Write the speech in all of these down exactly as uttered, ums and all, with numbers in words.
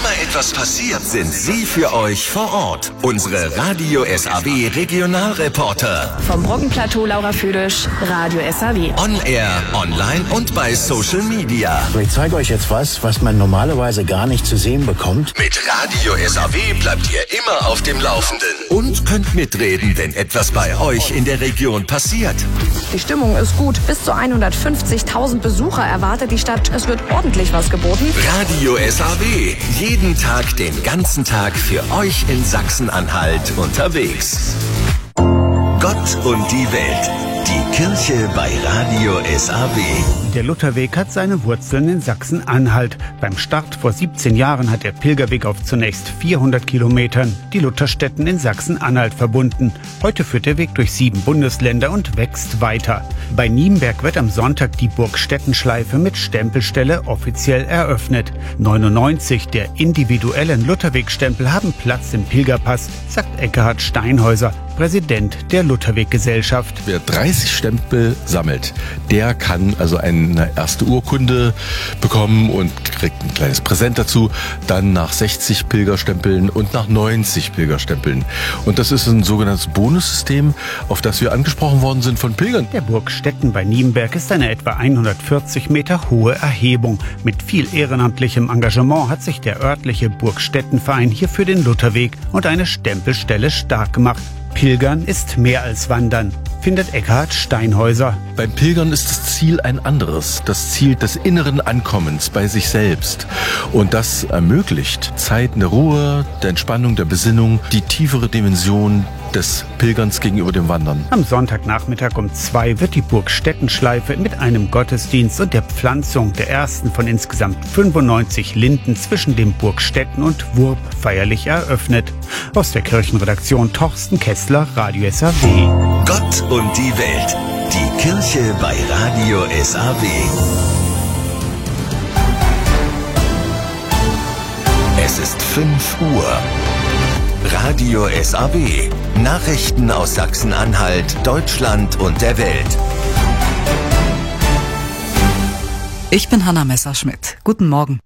immer etwas passiert, sind sie für euch vor Ort. Unsere Radio S A W Regionalreporter. Vom Brockenplateau Laura Füdisch, Radio S A W. On Air, online und bei Social Media. Ich zeige euch jetzt was, was man normalerweise gar nicht zu sehen bekommt. Mit Radio S A W bleibt ihr immer auf dem Laufenden. Und könnt mitreden, wenn etwas bei euch in der Region passiert. Die Stimmung ist gut. Bis zu hundertfünfzigtausend Besucher erwartet die Stadt. Es wird ordentlich was geboten. Radio S A W. Jeden Tag, den ganzen Tag für euch in Sachsen-Anhalt unterwegs. Gott und die Welt. Die Kirche bei Radio S A W. Der Lutherweg hat seine Wurzeln in Sachsen-Anhalt. Beim Start vor siebzehn Jahren hat der Pilgerweg auf zunächst vierhundert Kilometern die Lutherstätten in Sachsen-Anhalt verbunden. Heute führt der Weg durch sieben Bundesländer und wächst weiter. Bei Nienberg wird am Sonntag die Burgstettenschleife mit Stempelstelle offiziell eröffnet. neunundneunzig der individuellen Lutherwegstempel haben Platz im Pilgerpass, sagt Eckhard Steinhäuser, Präsident der Lutherweggesellschaft. Wer dreißig Stempel sammelt, der kann also eine erste Urkunde bekommen und kriegt ein kleines Präsent dazu, dann nach sechzig Pilgerstempeln und nach neunzig Pilgerstempeln. Und das ist ein sogenanntes Bonussystem, auf das wir angesprochen worden sind von Pilgern. Der Burgstetten bei Nienberg ist eine etwa hundertvierzig Meter hohe Erhebung. Mit viel ehrenamtlichem Engagement hat sich der örtliche Burgstettenverein hier für den Lutherweg und eine Stempelstelle stark gemacht. Pilgern ist mehr als Wandern, findet Eckhard Steinhäuser. Beim Pilgern ist das Ziel ein anderes, das Ziel des inneren Ankommens bei sich selbst. Und das ermöglicht Zeiten der Ruhe, der Entspannung, der Besinnung, die tiefere Dimension des Pilgerns gegenüber dem Wandern. Am Sonntagnachmittag um zwei wird die Burgstettenschleife mit einem Gottesdienst und der Pflanzung der ersten von insgesamt fünfundneunzig Linden zwischen dem Burgstetten und Wurb feierlich eröffnet. Aus der Kirchenredaktion Torsten Kessler, Radio S A W. Gott und die Welt. Die Kirche bei Radio S A W. Es ist fünf Uhr. Radio S A W. Nachrichten aus Sachsen-Anhalt, Deutschland und der Welt. Ich bin Hanna Messerschmidt. Guten Morgen.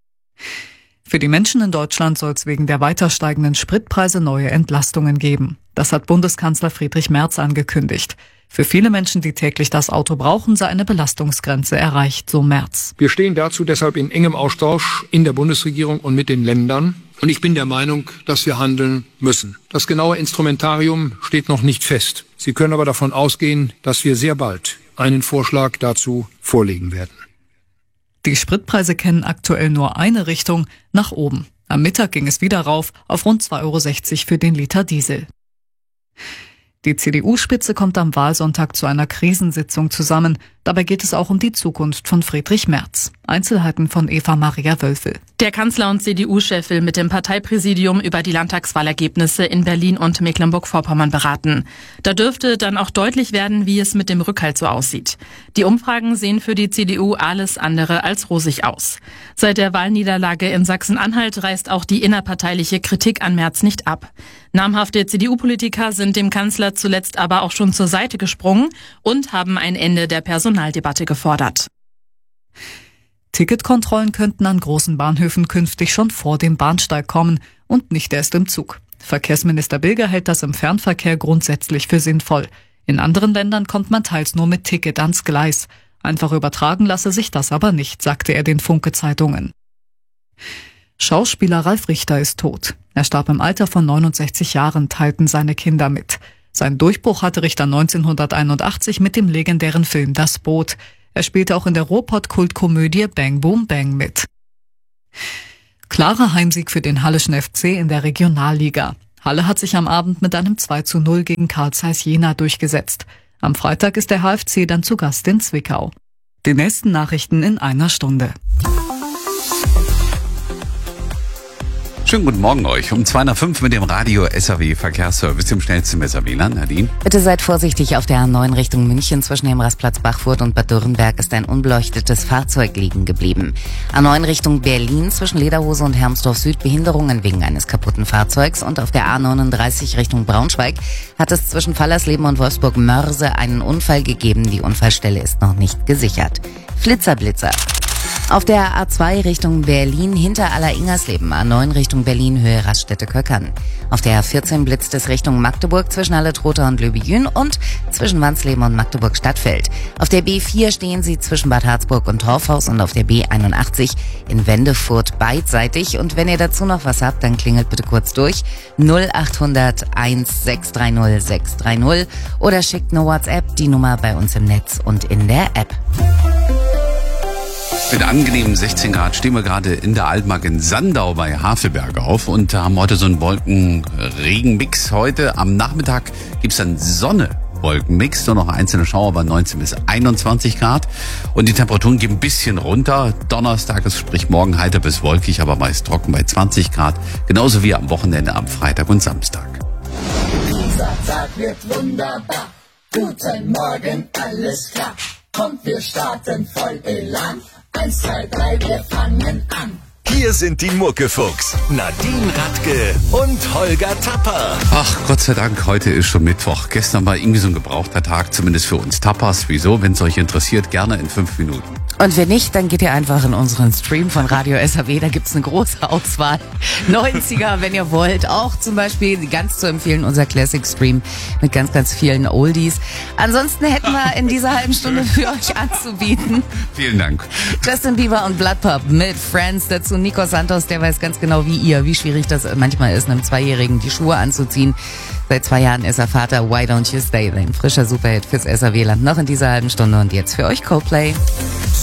Für die Menschen in Deutschland soll es wegen der weiter steigenden Spritpreise neue Entlastungen geben. Das hat Bundeskanzler Friedrich Merz angekündigt. Für viele Menschen, die täglich das Auto brauchen, sei eine Belastungsgrenze erreicht, so Merz. Wir stehen dazu deshalb in engem Austausch in der Bundesregierung und mit den Ländern. Und ich bin der Meinung, dass wir handeln müssen. Das genaue Instrumentarium steht noch nicht fest. Sie können aber davon ausgehen, dass wir sehr bald einen Vorschlag dazu vorlegen werden. Die Spritpreise kennen aktuell nur eine Richtung, nach oben. Am Mittag ging es wieder rauf auf rund zwei Euro sechzig für den Liter Diesel. Die C D U-Spitze kommt am Wahlsonntag zu einer Krisensitzung zusammen. Dabei geht es auch um die Zukunft von Friedrich Merz. Einzelheiten von Eva Maria Wölfel. Der Kanzler und C D U-Chef will mit dem Parteipräsidium über die Landtagswahlergebnisse in Berlin und Mecklenburg-Vorpommern beraten. Da dürfte dann auch deutlich werden, wie es mit dem Rückhalt so aussieht. Die Umfragen sehen für die C D U alles andere als rosig aus. Seit der Wahlniederlage in Sachsen-Anhalt reißt auch die innerparteiliche Kritik an Merz nicht ab. Namhafte C D U-Politiker sind dem Kanzler zuletzt aber auch schon zur Seite gesprungen und haben ein Ende der Personaldebatte gefordert. Ticketkontrollen könnten an großen Bahnhöfen künftig schon vor dem Bahnsteig kommen und nicht erst im Zug. Verkehrsminister Bilger hält das im Fernverkehr grundsätzlich für sinnvoll. In anderen Ländern kommt man teils nur mit Ticket ans Gleis. Einfach übertragen lasse sich das aber nicht, sagte er den Funke-Zeitungen. Schauspieler Ralf Richter ist tot. Er starb im Alter von neunundsechzig Jahren, teilten seine Kinder mit. Sein Durchbruch hatte Richter neunzehnhunderteinundachtzig mit dem legendären Film Das Boot. Er spielte auch in der Ruhrpott-Kultkomödie Bang Boom Bang mit. Klarer Heimsieg für den Halleschen F C in der Regionalliga. Halle hat sich am Abend mit einem zwei zu null gegen Carl Zeiss Jena durchgesetzt. Am Freitag ist der H F C dann zu Gast in Zwickau. Die nächsten Nachrichten in einer Stunde. Schönen guten Morgen euch. Um zwei nach fünf mit dem Radio S A W Verkehrsservice im schnellsten Messer W L A N. Nadine? Bitte seid vorsichtig auf der A neun Richtung München. Zwischen dem Rastplatz Bachfurt und Bad Dürrenberg ist ein unbeleuchtetes Fahrzeug liegen geblieben. A neun Richtung Berlin zwischen Lederhose und Hermsdorf Süd Behinderungen wegen eines kaputten Fahrzeugs. Und auf der A neununddreißig Richtung Braunschweig hat es zwischen Fallersleben und Wolfsburg-Mörse einen Unfall gegeben. Die Unfallstelle ist noch nicht gesichert. Flitzerblitzer. Auf der A zwei Richtung Berlin hinter Aller-Ingersleben, A neun Richtung Berlin Höhe Raststätte-Köckern. Auf der A vierzehn blitzt es Richtung Magdeburg zwischen Halle-Trotha und Löbejün und zwischen Wansleben und Magdeburg-Stadtfeld. Auf der B vier stehen Sie zwischen Bad Harzburg und Torfhaus und auf der B einundachtzig in Wendefurt beidseitig. Und wenn ihr dazu noch was habt, dann klingelt bitte kurz durch null achthundert eins sechs drei null sechs drei null oder schickt eine WhatsApp, die Nummer bei uns im Netz und in der App. Mit angenehmen sechzehn Grad stehen wir gerade in der Altmark in Sandau bei Havelberg auf und haben heute so einen Wolken-Regen-Mix. Heute am Nachmittag gibt's dann Sonne. Wolkenmix, nur noch einzelne Schauer bei neunzehn bis einundzwanzig Grad und die Temperaturen gehen ein bisschen runter. Donnerstag ist sprich morgen heiter bis wolkig, aber meist trocken bei zwanzig Grad, genauso wie am Wochenende am Freitag und Samstag. Dieser Tag wird wunderbar, guten Morgen, alles klar, kommt wir starten voll Elan, eins, zwei, drei, wir fangen an. Hier sind die Muckefuchs, Nadine Radke und Holger Tapper. Ach, Gott sei Dank, heute ist schon Mittwoch. Gestern war irgendwie so ein gebrauchter Tag, zumindest für uns Tappers. Wieso? Wenn es euch interessiert, gerne in fünf Minuten. Und wenn nicht, dann geht ihr einfach in unseren Stream von Radio S H W. Da gibt's eine große Auswahl. neunziger, wenn ihr wollt. Auch zum Beispiel, ganz zu empfehlen, unser Classic Stream mit ganz, ganz vielen Oldies. Ansonsten hätten wir in dieser halben Stunde für euch anzubieten. Vielen Dank. Justin Bieber und Bloodpop mit Friends. Dazu Nico Santos, der weiß ganz genau wie ihr, wie schwierig das manchmal ist, einem Zweijährigen die Schuhe anzuziehen. Seit zwei Jahren ist er Vater. Why Don't You Stay? Ein frischer Superhit fürs S H W-Land noch in dieser halben Stunde. Und jetzt für euch Coldplay.